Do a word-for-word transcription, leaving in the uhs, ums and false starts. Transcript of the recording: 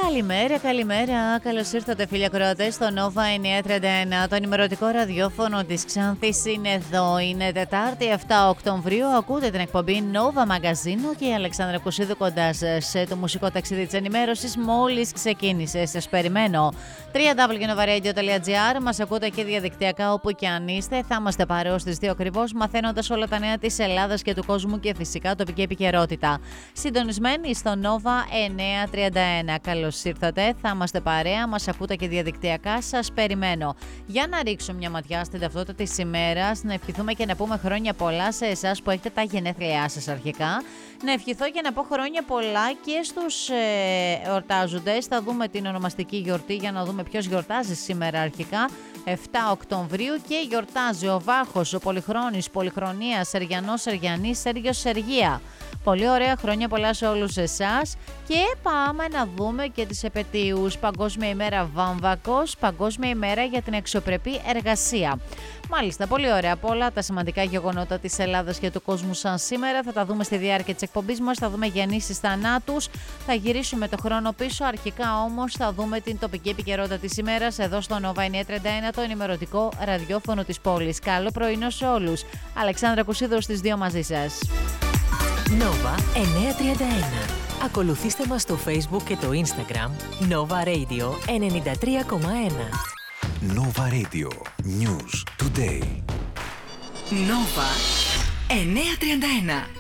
Καλημέρα, καλημέρα. Καλώς ήρθατε, φίλοι ακροατές, στο Nova εννιακόσια τριάντα ένα. Το ενημερωτικό ραδιόφωνο της Ξάνθης είναι εδώ. Είναι Τετάρτη επτά Οκτωβρίου. Ακούτε την εκπομπή Nova Μαγκαζίνο και η Αλεξάνδρα Κουσίδου κοντά σας σε το μουσικό ταξίδι της ενημέρωσης. Μόλις ξεκίνησε. Σας περιμένω. double-u double-u double-u τελεία nova radio τελεία gr. Μας ακούτε και διαδικτυακά όπου και αν είστε. Θα είμαστε παρέως στις δύο ακριβώς, μαθαίνοντας όλα τα νέα της Ελλάδας και του κόσμου και φυσικά τοπική επικαιρότητα. Συντονισμένοι στο Nova εννιακόσια τριάντα ένα. Καλώς ήρθατε, θα είμαστε παρέα, μας ακούτε και διαδικτυακά, σας περιμένω. Για να ρίξω μια ματιά στην ταυτότητα της ημέρας, να ευχηθούμε και να πούμε χρόνια πολλά σε εσάς που έχετε τα γενέθλιά σας αρχικά. Να ευχηθώ και να πω χρόνια πολλά και στους ε, εορτάζοντες. Θα δούμε την ονομαστική γιορτή για να δούμε ποιος γιορτάζει σήμερα αρχικά. επτά Οκτωβρίου και γιορτάζει ο Βάχος, ο Πολυχρόνης, Πολυχρονία, Σεργιανός, Σεργιανής, Σέργιος, Σεργία. Πολύ ωραία, χρόνια πολλά σε όλους εσάς και πάμε να δούμε και τις επετείους. Παγκόσμια ημέρα Βάμβακος, Παγκόσμια ημέρα για την αξιοπρεπή εργασία. Μάλιστα, πολύ ωραία. Πολλά τα σημαντικά γεγονότα της Ελλάδας και του κόσμου σαν σήμερα θα τα δούμε στη διάρκεια της εκπομπής μας. Θα δούμε γεννήσεις, θανάτους, θα γυρίσουμε το χρόνο πίσω. Αρχικά όμως θα δούμε την τοπική επικαιρότητα της ημέρας εδώ στο Nova εννιακόσια τριάντα ένα, το ενημερωτικό ραδιόφωνο της πόλης. Καλό πρωινό σε όλους. Αλεξάνδρα Κουσίδου στις δύο μαζί σας. Nova εννιακόσια τριάντα ένα. Ακολουθήστε μας στο Facebook και το Instagram Nova Radio ενενήντα τρία κόμμα ένα. Nova Radio News Today. Nova εννιακόσια τριάντα ένα.